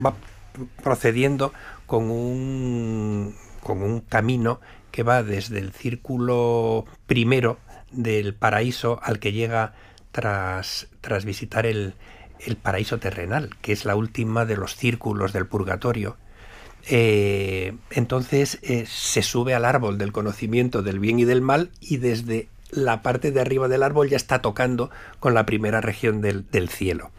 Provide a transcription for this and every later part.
va procediendo con un camino que va desde el círculo primero del paraíso al que llega tras visitar el paraíso terrenal, que es la última de los círculos del purgatorio. Entonces se sube al árbol del conocimiento del bien y del mal, y desde la parte de arriba del árbol ya está tocando con la primera región del cielo.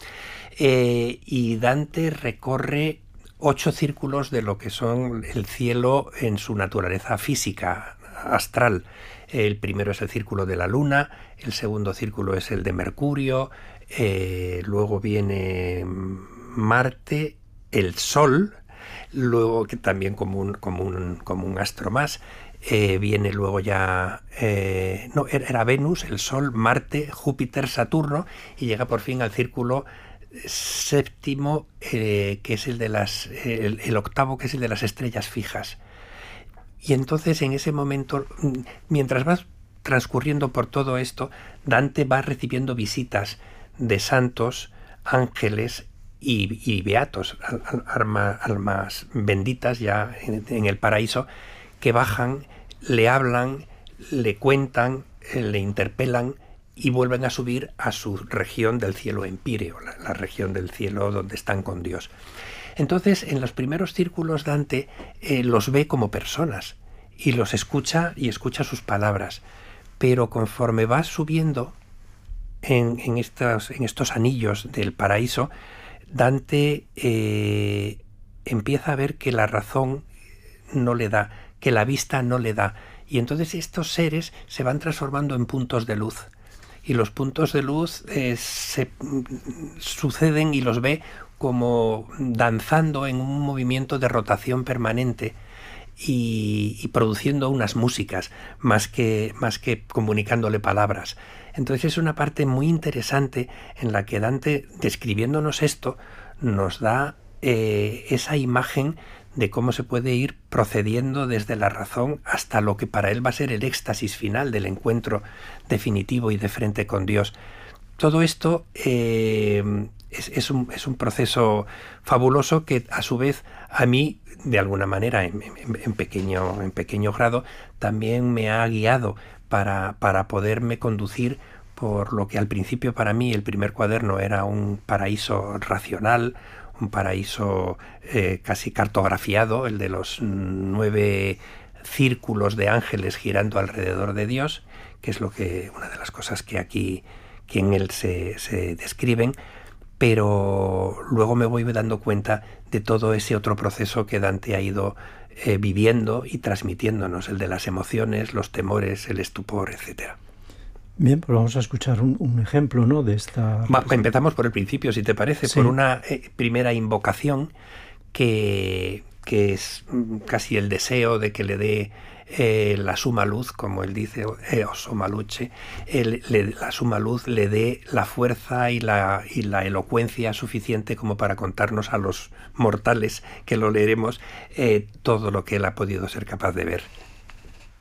Y Dante recorre 8 círculos de lo que son el cielo en su naturaleza física, astral. El primero es el círculo de la luna, el segundo círculo es el de Mercurio, luego viene Marte, el Sol, luego que también como un astro más, viene luego ya no, era Venus, el Sol, Marte, Júpiter, Saturno, y llega por fin al círculo séptimo, que es el octavo, que es el de las estrellas fijas. Y entonces en ese momento, mientras vas transcurriendo por todo esto, Dante va recibiendo visitas de santos, ángeles y beatos, almas benditas ya en el paraíso, que bajan, le hablan, le cuentan, le interpelan y vuelven a subir a su región del cielo empíreo, la región del cielo donde están con Dios. Entonces, en los primeros círculos Dante los ve como personas y los escucha y escucha sus palabras, pero conforme va subiendo en estos anillos del paraíso, Dante empieza a ver que la razón no le da, que la vista no le da, y entonces estos seres se van transformando en puntos de luz. Y los puntos de luz se suceden y los ve como danzando en un movimiento de rotación permanente y produciendo unas músicas más que comunicándole palabras. Entonces es una parte muy interesante en la que Dante, describiéndonos esto, nos da esa imagen de cómo se puede ir procediendo desde la razón hasta lo que para él va a ser el éxtasis final del encuentro definitivo y de frente con Dios. Todo esto es un proceso fabuloso que a su vez a mí, de alguna manera, en pequeño grado, también me ha guiado para poderme conducir por lo que al principio para mí el primer cuaderno era un paraíso racional, un paraíso casi cartografiado, el de los 9 círculos de ángeles girando alrededor de Dios, que es una de las cosas que aquí que en él se describen, pero luego me voy dando cuenta de todo ese otro proceso que Dante ha ido viviendo y transmitiéndonos, el de las emociones, los temores, el estupor, etcétera. Bien, pues vamos a escuchar un ejemplo, ¿no?, de esta... Empezamos por el principio, si te parece, sí. Por una primera invocación que es casi el deseo de que le dé la suma luz, como él dice, o suma luce, la suma luz le dé la fuerza y la elocuencia suficiente como para contarnos a los mortales que lo leeremos todo lo que él ha podido ser capaz de ver